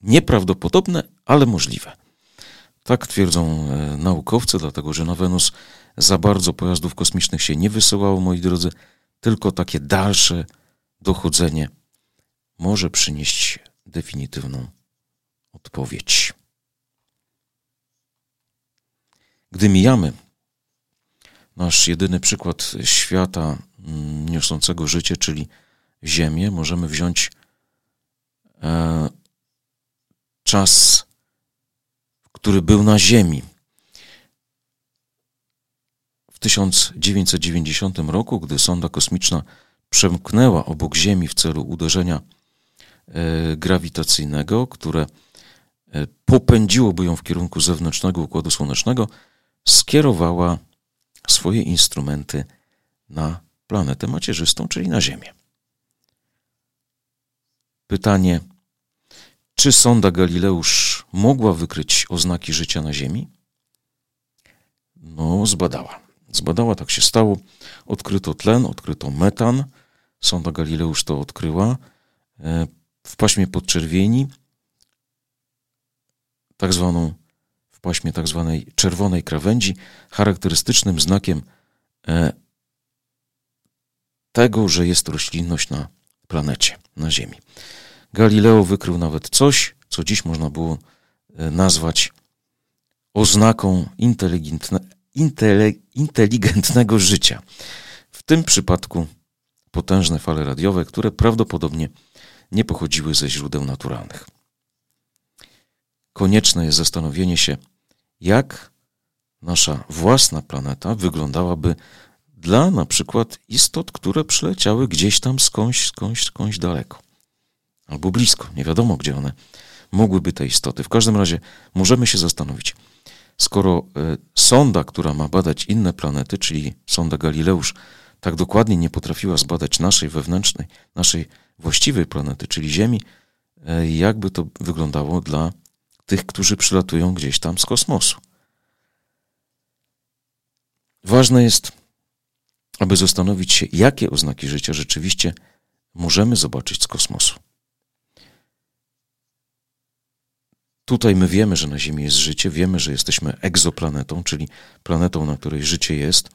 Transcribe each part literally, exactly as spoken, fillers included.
Nieprawdopodobne, ale możliwe. Tak twierdzą naukowcy, dlatego że na Wenus za bardzo pojazdów kosmicznych się nie wysyłało, moi drodzy, tylko takie dalsze dochodzenie może przynieść definitywną odpowiedź. Gdy mijamy nasz jedyny przykład świata niosącego życie, czyli Ziemię, możemy wziąć e, czas, który był na Ziemi. W tysiąc dziewięćset dziewięćdziesiątym roku, gdy sonda kosmiczna przemknęła obok Ziemi w celu uderzenia e, grawitacyjnego, które e, popędziłoby ją w kierunku zewnętrznego Układu Słonecznego, skierowała swoje instrumenty na planetę macierzystą, czyli na Ziemię. Pytanie, czy sonda Galileusz mogła wykryć oznaki życia na Ziemi? No, zbadała. Zbadała, tak się stało. Odkryto tlen, odkryto metan. Sonda Galileusz to odkryła. W paśmie podczerwieni, tak zwaną, w paśmie tak zwanej czerwonej krawędzi, charakterystycznym znakiem tego, że jest roślinność na planecie, na Ziemi. Galileo wykrył nawet coś, co dziś można było nazwać oznaką inteligentne, intele, inteligentnego życia. W tym przypadku potężne fale radiowe, które prawdopodobnie nie pochodziły ze źródeł naturalnych. Konieczne jest zastanowienie się, jak nasza własna planeta wyglądałaby dla na przykład istot, które przyleciały gdzieś tam skądś, skądś, skądś daleko. Albo blisko, nie wiadomo gdzie one mogłyby te istoty. W każdym razie możemy się zastanowić, skoro y, sonda, która ma badać inne planety, czyli sonda Galileusz, tak dokładnie nie potrafiła zbadać naszej wewnętrznej, naszej właściwej planety, czyli Ziemi, y, jakby to wyglądało dla tych, którzy przylatują gdzieś tam z kosmosu. Ważne jest, aby zastanowić się, jakie oznaki życia rzeczywiście możemy zobaczyć z kosmosu. Tutaj my wiemy, że na Ziemi jest życie, wiemy, że jesteśmy egzoplanetą, czyli planetą, na której życie jest,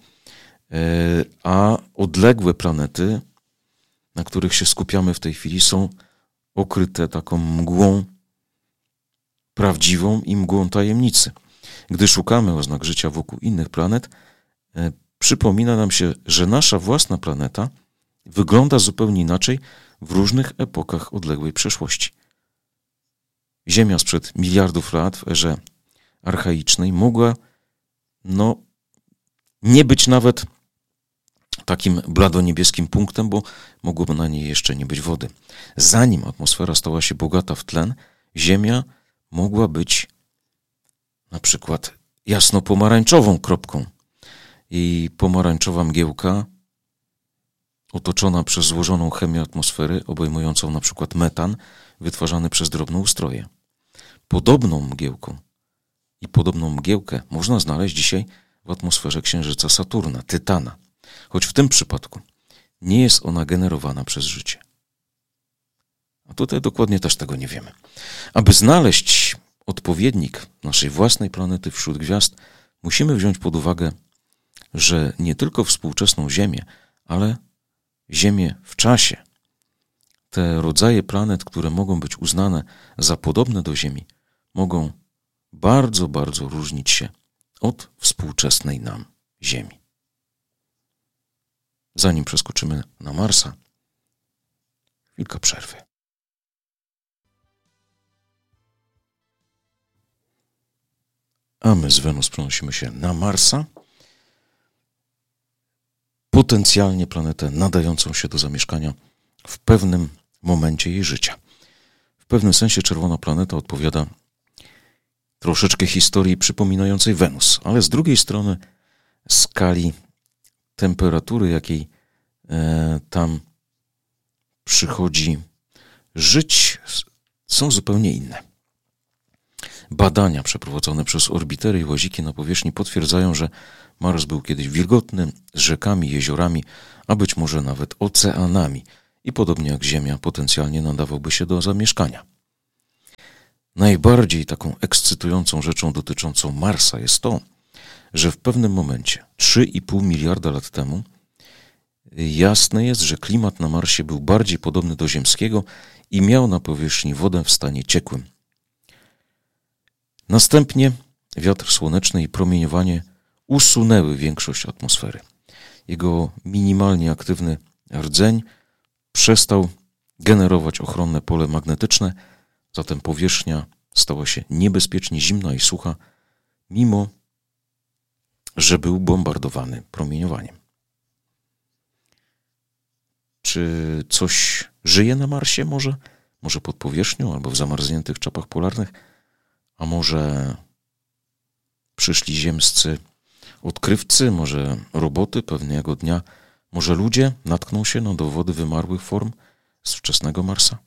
a odległe planety, na których się skupiamy w tej chwili, są okryte taką mgłą prawdziwą i mgłą tajemnicy. Gdy szukamy oznak życia wokół innych planet, przypomina nam się, że nasza własna planeta wygląda zupełnie inaczej w różnych epokach odległej przeszłości. Ziemia sprzed miliardów lat w erze archaicznej mogła no, nie być nawet takim bladoniebieskim punktem, bo mogłoby na niej jeszcze nie być wody. Zanim atmosfera stała się bogata w tlen, Ziemia mogła być na przykład jasno-pomarańczową kropką. I pomarańczowa mgiełka otoczona przez złożoną chemię atmosfery, obejmującą na przykład metan, wytwarzany przez drobnoustroje. Podobną mgiełką i podobną mgiełkę można znaleźć dzisiaj w atmosferze Księżyca Saturna, Tytana, choć w tym przypadku nie jest ona generowana przez życie. A tutaj dokładnie też tego nie wiemy. Aby znaleźć odpowiednik naszej własnej planety wśród gwiazd, musimy wziąć pod uwagę, że nie tylko współczesną Ziemię, ale Ziemię w czasie. Te rodzaje planet, które mogą być uznane za podobne do Ziemi, mogą bardzo, bardzo różnić się od współczesnej nam Ziemi. Zanim przeskoczymy na Marsa, chwilka przerwy. A my z Wenus przenosimy się na Marsa, potencjalnie planetę nadającą się do zamieszkania w pewnym momencie jej życia. W pewnym sensie czerwona planeta odpowiada troszeczkę historii przypominającej Wenus, ale z drugiej strony skali temperatury, jakiej e, tam przychodzi żyć, są zupełnie inne. Badania przeprowadzone przez orbitery i łaziki na powierzchni potwierdzają, że Mars był kiedyś wilgotny, z rzekami, jeziorami, a być może nawet oceanami i podobnie jak Ziemia potencjalnie nadawałby się do zamieszkania. najbardziej taką ekscytującą rzeczą dotyczącą Marsa jest to, że w pewnym momencie, trzy i pół miliarda lat temu, jasne jest, że klimat na Marsie był bardziej podobny do ziemskiego i miał na powierzchni wodę w stanie ciekłym. Następnie wiatr słoneczny i promieniowanie usunęły większość atmosfery. Jego minimalnie aktywny rdzeń przestał generować ochronne pole magnetyczne, zatem powierzchnia stała się niebezpiecznie zimna i sucha, mimo że był bombardowany promieniowaniem. Czy coś żyje na Marsie może? Może pod powierzchnią albo w zamarzniętych czapach polarnych? A może przyszli ziemscy odkrywcy, może roboty pewnego dnia, może ludzie natkną się na dowody wymarłych form z wczesnego Marsa?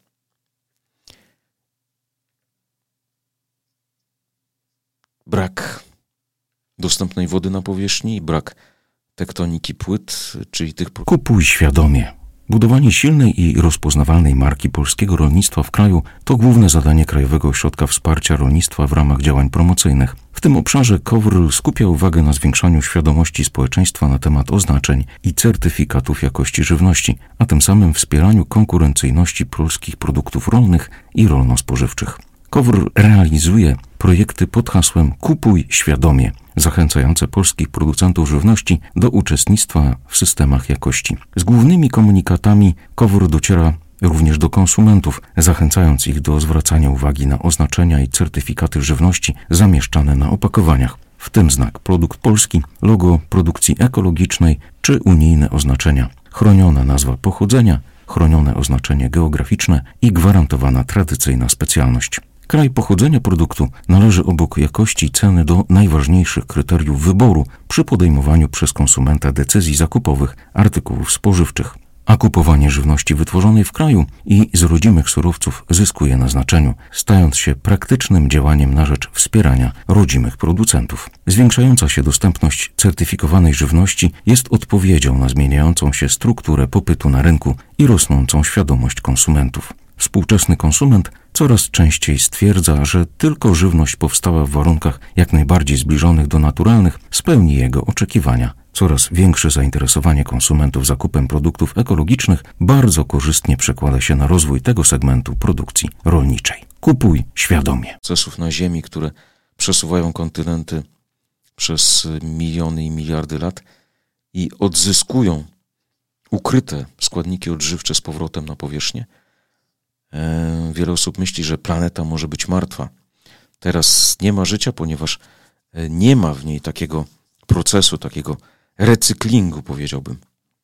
Brak dostępnej wody na powierzchni, brak tektoniki płyt, czyli tych... Kupuj świadomie. Budowanie silnej i rozpoznawalnej marki polskiego rolnictwa w kraju to główne zadanie Krajowego Ośrodka Wsparcia Rolnictwa w ramach działań promocyjnych. W tym obszarze KOWR skupia uwagę na zwiększaniu świadomości społeczeństwa na temat oznaczeń i certyfikatów jakości żywności, a tym samym wspieraniu konkurencyjności polskich produktów rolnych i rolno-spożywczych. KOWR realizuje projekty pod hasłem Kupuj świadomie, zachęcające polskich producentów żywności do uczestnictwa w systemach jakości. Z głównymi komunikatami KOWR dociera również do konsumentów, zachęcając ich do zwracania uwagi na oznaczenia i certyfikaty żywności zamieszczane na opakowaniach, w tym znak produkt polski, logo produkcji ekologicznej czy unijne oznaczenia, chroniona nazwa pochodzenia, chronione oznaczenie geograficzne i gwarantowana tradycyjna specjalność. Kraj pochodzenia produktu należy obok jakości i ceny do najważniejszych kryteriów wyboru przy podejmowaniu przez konsumenta decyzji zakupowych artykułów spożywczych. A kupowanie żywności wytworzonej w kraju i z rodzimych surowców zyskuje na znaczeniu, stając się praktycznym działaniem na rzecz wspierania rodzimych producentów. Zwiększająca się dostępność certyfikowanej żywności jest odpowiedzią na zmieniającą się strukturę popytu na rynku i rosnącą świadomość konsumentów. Współczesny konsument coraz częściej stwierdza, że tylko żywność powstała w warunkach jak najbardziej zbliżonych do naturalnych spełni jego oczekiwania. Coraz większe zainteresowanie konsumentów zakupem produktów ekologicznych bardzo korzystnie przekłada się na rozwój tego segmentu produkcji rolniczej. Kupuj świadomie. Procesów na Ziemi, które przesuwają kontynenty przez miliony i miliardy lat i odzyskują ukryte składniki odżywcze z powrotem na powierzchnię. Wiele osób myśli, że planeta może być martwa. Teraz nie ma życia, ponieważ nie ma w niej takiego procesu, takiego recyklingu, powiedziałbym.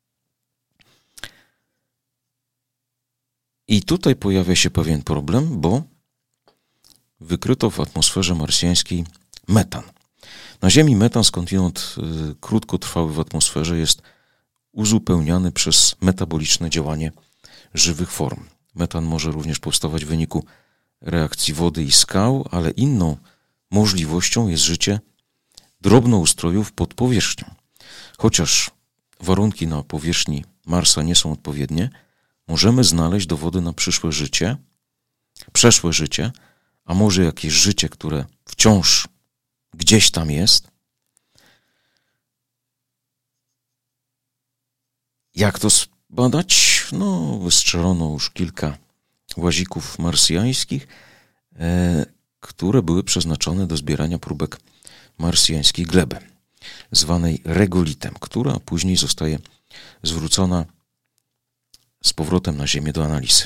I tutaj pojawia się pewien problem, bo wykryto w atmosferze marsjańskiej metan. Na Ziemi metan skądinąd krótkotrwały w atmosferze jest uzupełniany przez metaboliczne działanie żywych form. Metan może również powstawać w wyniku reakcji wody i skał, ale inną możliwością jest życie drobnoustrojów pod powierzchnią. Chociaż warunki na powierzchni Marsa nie są odpowiednie, możemy znaleźć dowody na przyszłe życie, przeszłe życie, a może jakieś życie, które wciąż gdzieś tam jest. Jak to badać? No, wystrzelono już kilka łazików marsjańskich, e, które były przeznaczone do zbierania próbek marsjańskiej gleby, zwanej regolitem, która później zostaje zwrócona z powrotem na Ziemię do analizy.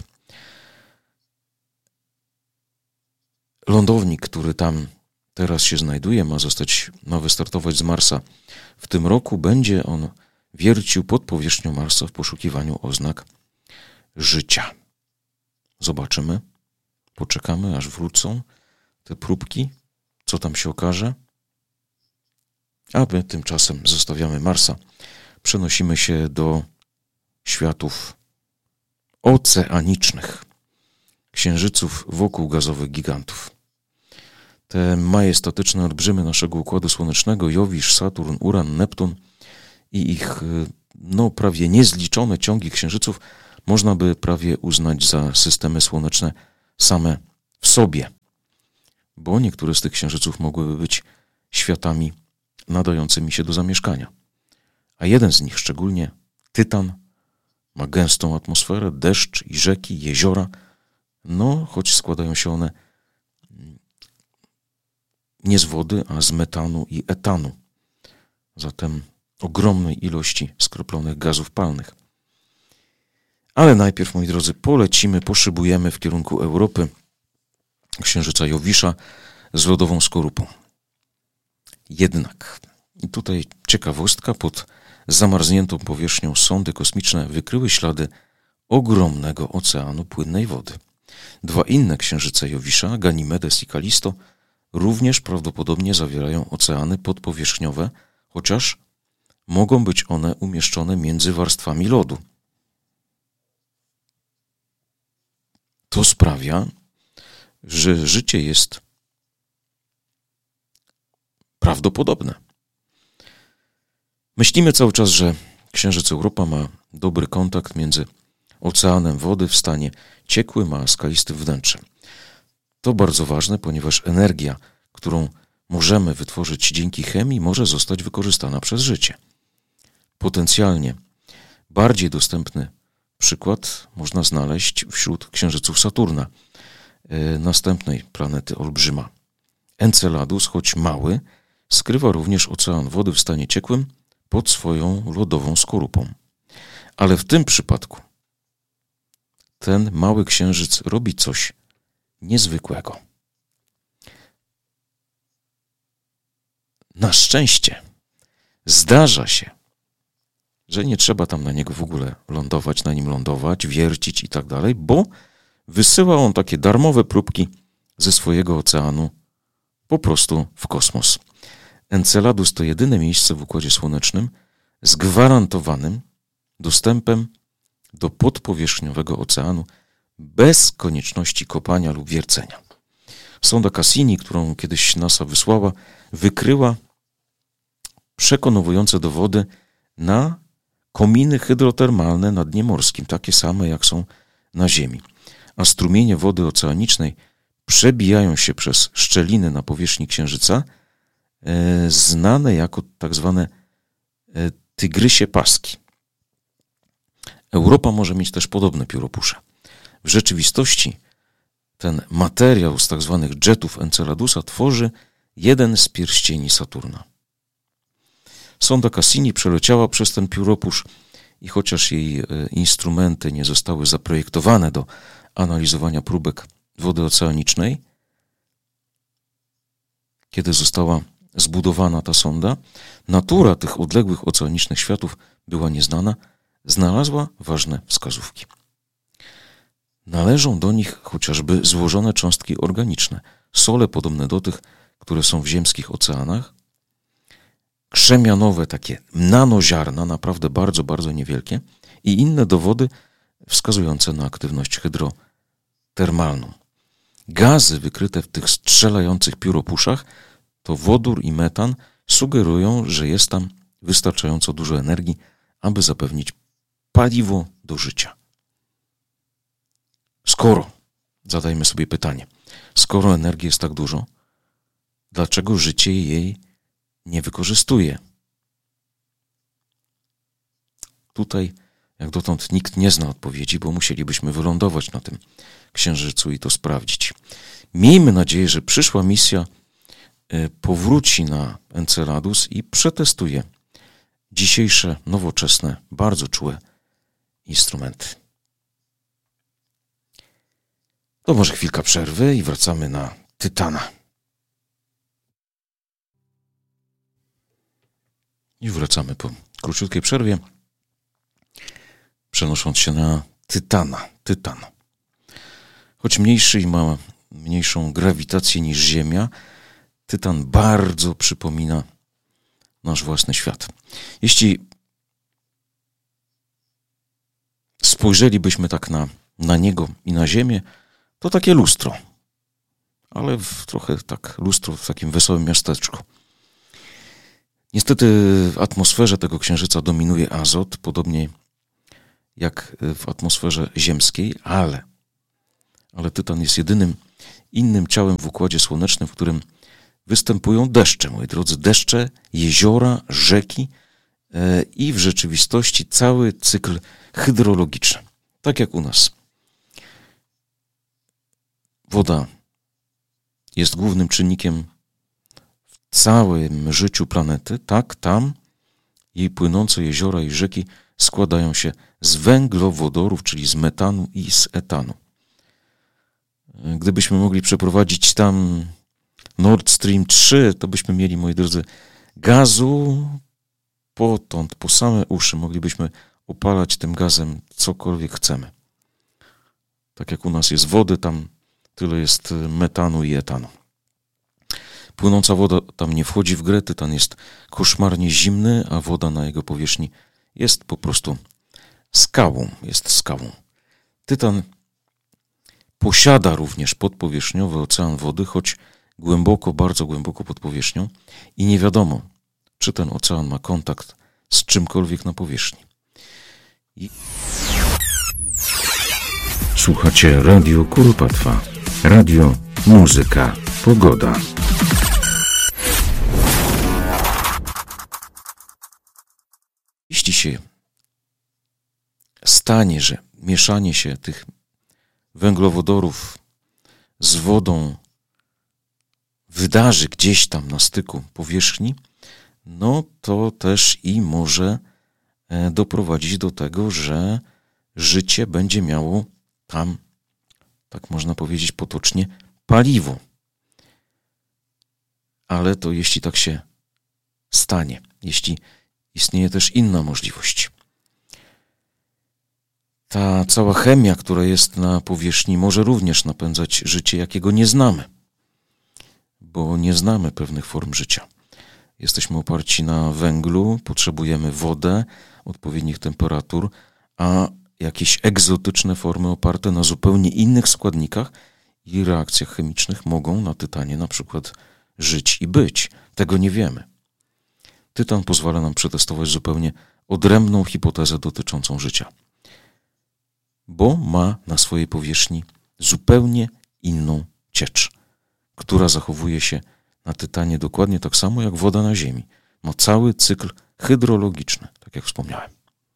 Lądownik, który tam teraz się znajduje, ma zostać, ma wystartować z Marsa w tym roku. Będzie on wiercił pod powierzchnią Marsa w poszukiwaniu oznak życia. Zobaczymy, poczekamy, aż wrócą te próbki, co tam się okaże. A my tymczasem zostawiamy Marsa. Przenosimy się do światów oceanicznych, księżyców wokół gazowych gigantów. Te majestatyczne olbrzymy naszego Układu Słonecznego, Jowisz, Saturn, Uran, Neptun i ich no, prawie niezliczone ciągi księżyców można by prawie uznać za systemy słoneczne same w sobie. bo niektóre z tych księżyców mogłyby być światami nadającymi się do zamieszkania. A jeden z nich, szczególnie Tytan, ma gęstą atmosferę, deszcz i rzeki, jeziora, no choć składają się one nie z wody, a z metanu i etanu. Zatem ogromnej ilości skroplonych gazów palnych. Ale najpierw, moi drodzy, polecimy, poszybujemy w kierunku Europy, księżyca Jowisza z lodową skorupą. Jednak, i tutaj ciekawostka, pod zamarzniętą powierzchnią sondy kosmiczne wykryły ślady ogromnego oceanu płynnej wody. Dwa inne księżyce Jowisza, Ganimedes i Kalisto, również prawdopodobnie zawierają oceany podpowierzchniowe, chociaż mogą być one umieszczone między warstwami lodu. To sprawia, że życie jest prawdopodobne. Myślimy cały czas, że księżyc Europa ma dobry kontakt między oceanem wody w stanie ciekłym a skalistym wnętrzem. To bardzo ważne, ponieważ energia, którą możemy wytworzyć dzięki chemii, może zostać wykorzystana przez życie. Potencjalnie bardziej dostępny przykład można znaleźć wśród księżyców Saturna, następnej planety olbrzyma. Enceladus, choć mały, skrywa również ocean wody w stanie ciekłym pod swoją lodową skorupą. Ale w tym przypadku ten mały księżyc robi coś niezwykłego. Na szczęście zdarza się, że nie trzeba tam na niego w ogóle lądować, na nim lądować, wiercić i tak dalej, bo wysyła on takie darmowe próbki ze swojego oceanu po prostu w kosmos. Enceladus to jedyne miejsce w Układzie Słonecznym z gwarantowanym dostępem do podpowierzchniowego oceanu bez konieczności kopania lub wiercenia. Sonda Cassini, którą kiedyś NASA wysłała, wykryła przekonujące dowody na kominy hydrotermalne na dnie morskim, takie same jak są na Ziemi. A strumienie wody oceanicznej przebijają się przez szczeliny na powierzchni Księżyca, e, znane jako tak zwane e, tygrysie paski. Europa może mieć też podobne pióropusze. W rzeczywistości ten materiał z tak zwanych jetów Enceladusa tworzy jeden z pierścieni Saturna. Sonda Cassini przeleciała przez ten pióropusz i chociaż jej instrumenty nie zostały zaprojektowane do analizowania próbek wody oceanicznej, kiedy została zbudowana ta sonda, natura tych odległych oceanicznych światów była nieznana, znalazła ważne wskazówki. Należą do nich chociażby złożone cząstki organiczne, sole podobne do tych, które są w ziemskich oceanach, krzemianowe takie nanoziarna, naprawdę bardzo, bardzo niewielkie i inne dowody wskazujące na aktywność hydrotermalną. Gazy wykryte w tych strzelających pióropuszach to wodór i metan sugerują, że jest tam wystarczająco dużo energii, aby zapewnić paliwo do życia. Skoro, zadajmy sobie pytanie, skoro energii jest tak dużo, dlaczego życie jej nie wykorzystuje? Tutaj jak dotąd nikt nie zna odpowiedzi, bo musielibyśmy wylądować na tym księżycu i to sprawdzić. Miejmy nadzieję, że przyszła misja powróci na Enceladus i przetestuje dzisiejsze, nowoczesne, bardzo czułe instrumenty. To może chwilka przerwy i wracamy na Tytana. I wracamy po króciutkiej przerwie, przenosząc się na Tytana. Tytan. Choć mniejszy i ma mniejszą grawitację niż Ziemia, Tytan bardzo przypomina nasz własny świat. Jeśli spojrzelibyśmy tak na, na niego i na Ziemię, to takie lustro, ale w, trochę tak lustro w takim wesołym miasteczku. Niestety w atmosferze tego księżyca dominuje azot, podobnie jak w atmosferze ziemskiej, ale, ale Tytan jest jedynym innym ciałem w Układzie Słonecznym, w którym występują deszcze, moi drodzy, deszcze, jeziora, rzeki e, i w rzeczywistości cały cykl hydrologiczny. Tak jak u nas. Woda jest głównym czynnikiem w całym życiu planety. Tak, tam jej płynące jeziora i rzeki składają się z węglowodorów, czyli z metanu i z etanu. Gdybyśmy mogli przeprowadzić tam Nord Stream trzy, to byśmy mieli, moi drodzy, gazu potąd, po same uszy. Moglibyśmy opalać tym gazem cokolwiek chcemy. Tak jak u nas jest wody, tam tyle jest metanu i etanu. Płynąca woda tam nie wchodzi w grę, tytan jest koszmarnie zimny, a woda na jego powierzchni jest po prostu skałą, jest skałą. Tytan posiada również podpowierzchniowy ocean wody, choć głęboko, bardzo głęboko pod powierzchnią i nie wiadomo, czy ten ocean ma kontakt z czymkolwiek na powierzchni. I... Słuchacie Radio Kuropatwa. Radio, muzyka, pogoda. Jeśli się stanie, że mieszanie się tych węglowodorów z wodą wydarzy gdzieś tam na styku powierzchni, no to też i może doprowadzić do tego, że życie będzie miało tam, tak można powiedzieć potocznie, paliwo. Ale to jeśli tak się stanie, jeśli istnieje też inna możliwość. Ta cała chemia, która jest na powierzchni, może również napędzać życie, jakiego nie znamy, bo nie znamy pewnych form życia. Jesteśmy oparci na węglu, potrzebujemy wodę, odpowiednich temperatur, a jakieś egzotyczne formy oparte na zupełnie innych składnikach i reakcjach chemicznych mogą na tytanie na przykład żyć i być. Tego nie wiemy. Tytan pozwala nam przetestować zupełnie odrębną hipotezę dotyczącą życia, bo ma na swojej powierzchni zupełnie inną ciecz, która zachowuje się na tytanie dokładnie tak samo jak woda na Ziemi. Ma cały cykl hydrologiczny, tak jak wspomniałem.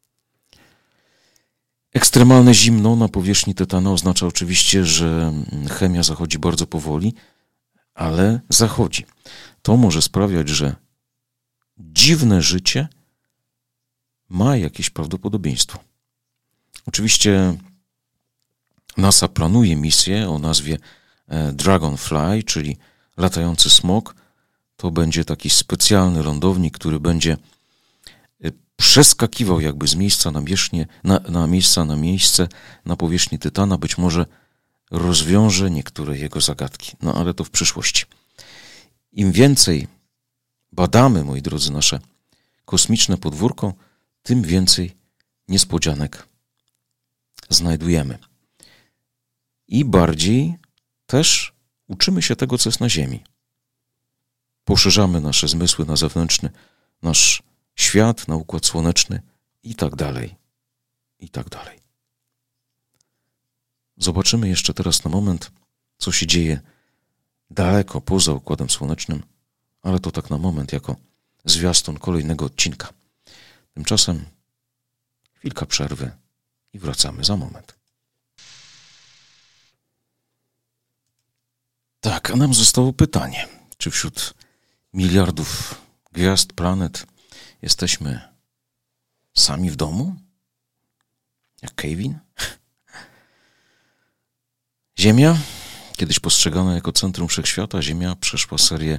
Ekstremalne zimno na powierzchni tytana oznacza oczywiście, że chemia zachodzi bardzo powoli, ale zachodzi. To może sprawiać, że dziwne życie ma jakieś prawdopodobieństwo. Oczywiście NASA planuje misję o nazwie Dragonfly, czyli latający smok. To będzie taki specjalny lądownik, który będzie przeskakiwał jakby z miejsca na, wierzchnię, na, na miejsca na miejsce na powierzchni tytana. Być może rozwiąże niektóre jego zagadki. No ale to w przyszłości. Im więcej badamy, moi drodzy, nasze kosmiczne podwórko, tym więcej niespodzianek znajdujemy. I bardziej też uczymy się tego, co jest na Ziemi. Poszerzamy nasze zmysły na zewnętrzny, nasz świat, na układ słoneczny i tak dalej, i tak dalej. Zobaczymy jeszcze teraz na moment, co się dzieje daleko poza układem słonecznym, ale to tak na moment jako zwiastun kolejnego odcinka. Tymczasem chwilka przerwy i wracamy za moment. Tak, a nam zostało pytanie, czy wśród miliardów gwiazd, planet jesteśmy sami w domu? Jak Kevin? Ziemia, kiedyś postrzegana jako centrum wszechświata, Ziemia przeszła serię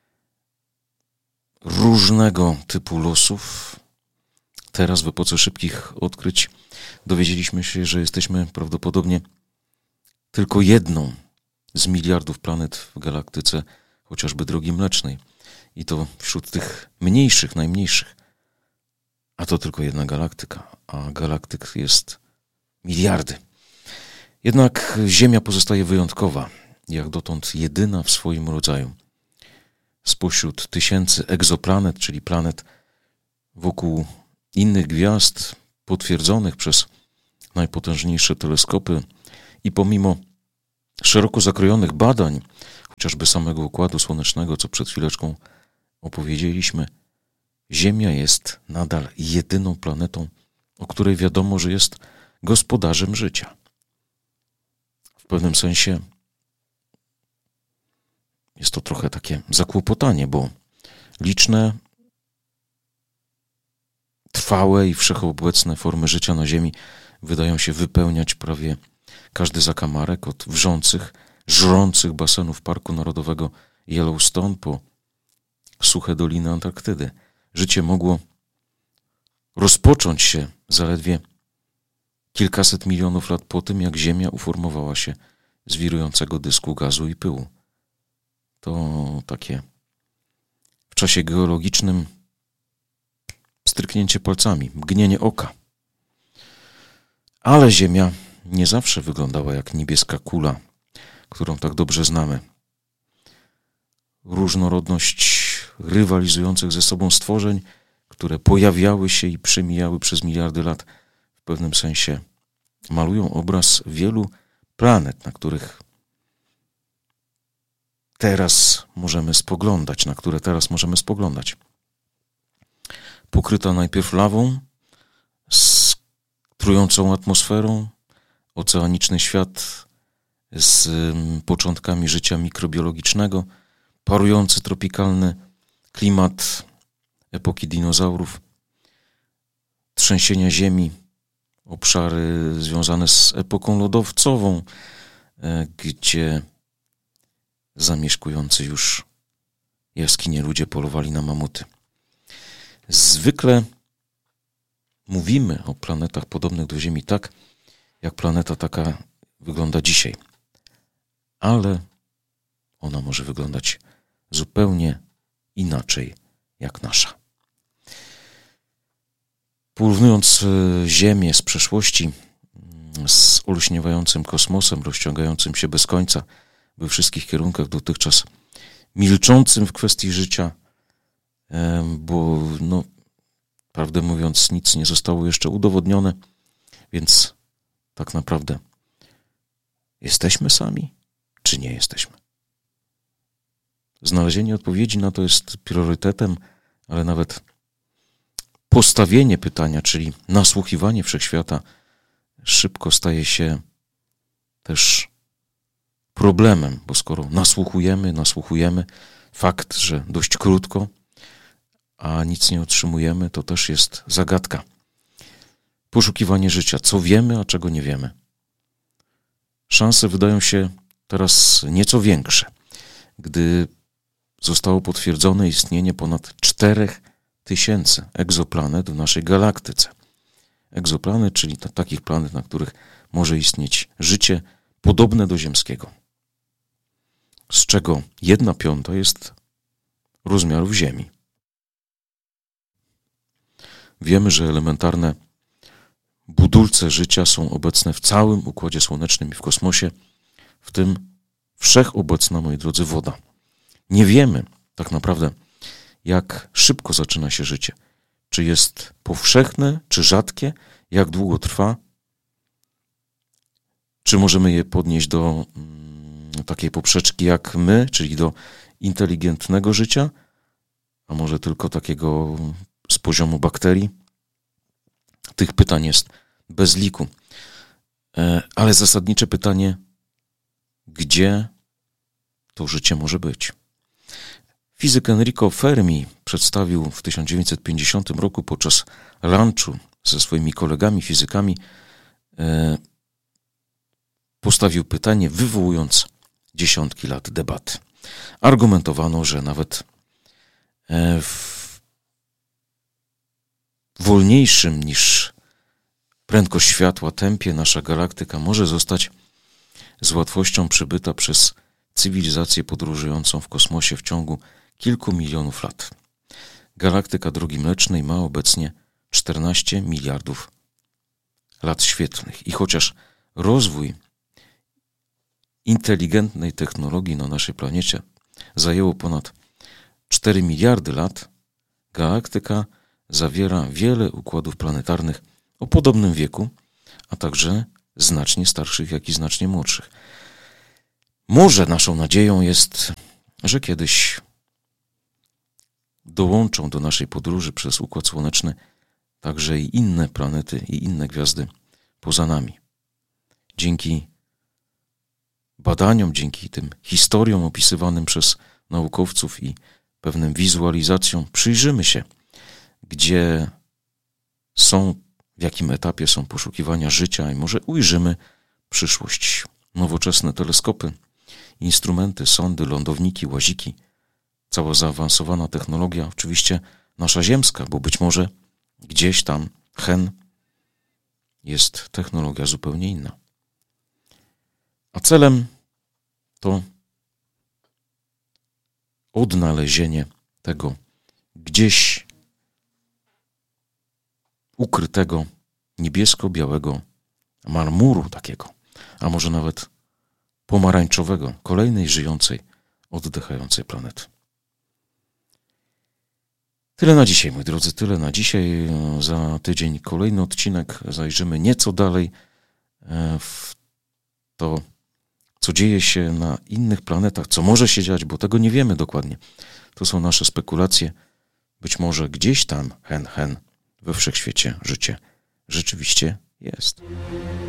różnego typu losów. Teraz w epoce szybkich odkryć dowiedzieliśmy się, że jesteśmy prawdopodobnie tylko jedną z miliardów planet w galaktyce chociażby Drogi Mlecznej. I to wśród tych mniejszych, najmniejszych. A to tylko jedna galaktyka, a galaktyk jest miliardy. Jednak Ziemia pozostaje wyjątkowa, jak dotąd jedyna w swoim rodzaju. Spośród tysięcy egzoplanet, czyli planet wokół innych gwiazd, potwierdzonych przez najpotężniejsze teleskopy i pomimo szeroko zakrojonych badań, chociażby samego Układu Słonecznego, co przed chwileczką opowiedzieliśmy, Ziemia jest nadal jedyną planetą, o której wiadomo, że jest gospodarzem życia. W pewnym sensie jest to trochę takie zakłopotanie, bo liczne, trwałe i wszechobecne formy życia na Ziemi wydają się wypełniać prawie każdy zakamarek, od wrzących, żrących basenów Parku Narodowego Yellowstone po suche doliny Antarktydy. Życie mogło rozpocząć się zaledwie kilkaset milionów lat po tym, jak Ziemia uformowała się z wirującego dysku gazu i pyłu. To takie w czasie geologicznym stryknięcie palcami, mgnienie oka. Ale Ziemia nie zawsze wyglądała jak niebieska kula, którą tak dobrze znamy. Różnorodność rywalizujących ze sobą stworzeń, które pojawiały się i przemijały przez miliardy lat, w pewnym sensie malują obraz wielu planet, na których teraz możemy spoglądać, na które teraz możemy spoglądać. Pokryta najpierw lawą, z trującą atmosferą, oceaniczny świat z początkami życia mikrobiologicznego, parujący tropikalny klimat epoki dinozaurów, trzęsienia ziemi, obszary związane z epoką lodowcową, gdzie zamieszkujący już jaskinie ludzie polowali na mamuty. Zwykle mówimy o planetach podobnych do Ziemi tak, jak planeta taka wygląda dzisiaj. Ale ona może wyglądać zupełnie inaczej jak nasza. Porównując Ziemię z przeszłości z olśniewającym kosmosem, rozciągającym się bez końca we wszystkich kierunkach, dotychczas milczącym w kwestii życia, bo no, prawdę mówiąc nic nie zostało jeszcze udowodnione, więc tak naprawdę jesteśmy sami, czy nie jesteśmy? Znalezienie odpowiedzi na to jest priorytetem, ale nawet postawienie pytania, czyli nasłuchiwanie wszechświata, szybko staje się też problemem, bo skoro nasłuchujemy, nasłuchujemy, fakt, że dość krótko, a nic nie otrzymujemy, to też jest zagadka. Poszukiwanie życia, co wiemy, a czego nie wiemy. Szanse wydają się teraz nieco większe, gdy zostało potwierdzone istnienie ponad czterech tysięcy egzoplanet w naszej galaktyce. Egzoplanet, czyli t- takich planet, na których może istnieć życie podobne do ziemskiego. Z czego jedna piąta jest rozmiarów Ziemi. Wiemy, że elementarne budulce życia są obecne w całym Układzie Słonecznym i w kosmosie, w tym wszechobecna, moi drodzy, woda. Nie wiemy tak naprawdę, jak szybko zaczyna się życie. Czy jest powszechne, czy rzadkie, jak długo trwa, czy możemy je podnieść do mm, takiej poprzeczki jak my, czyli do inteligentnego życia, a może tylko takiego z poziomu bakterii. Tych pytań jest bez liku. E, ale zasadnicze pytanie, gdzie to życie może być? Fizyk Enrico Fermi przedstawił w tysiąc dziewięćset pięćdziesiątym roku podczas lunchu ze swoimi kolegami fizykami, e, postawił pytanie, wywołując dziesiątki lat debaty. Argumentowano, że nawet e, w wolniejszym niż prędkość światła tempie nasza galaktyka może zostać z łatwością przebyta przez cywilizację podróżującą w kosmosie w ciągu kilku milionów lat. Galaktyka Drogi Mlecznej ma obecnie czternaście miliardów lat świetlnych i chociaż rozwój inteligentnej technologii na naszej planecie zajęło ponad cztery miliardy lat, galaktyka zawiera wiele układów planetarnych o podobnym wieku, a także znacznie starszych, jak i znacznie młodszych. Może naszą nadzieją jest, że kiedyś dołączą do naszej podróży przez Układ Słoneczny także i inne planety i inne gwiazdy poza nami. Dzięki badaniom, dzięki tym historiom opisywanym przez naukowców i pewnym wizualizacjom przyjrzymy się, gdzie są, w jakim etapie są poszukiwania życia i może ujrzymy przyszłość. Nowoczesne teleskopy, instrumenty, sondy, lądowniki, łaziki, cała zaawansowana technologia, oczywiście nasza ziemska, bo być może gdzieś tam, hen, jest technologia zupełnie inna. A celem to odnalezienie tego gdzieś ukrytego niebiesko-białego marmuru takiego, a może nawet pomarańczowego, kolejnej żyjącej, oddychającej planety. Tyle na dzisiaj, moi drodzy, tyle na dzisiaj. Za tydzień kolejny odcinek. Zajrzymy nieco dalej w to, co dzieje się na innych planetach, co może się dziać, bo tego nie wiemy dokładnie. To są nasze spekulacje. Być może gdzieś tam, hen, hen, we wszechświecie życie rzeczywiście jest.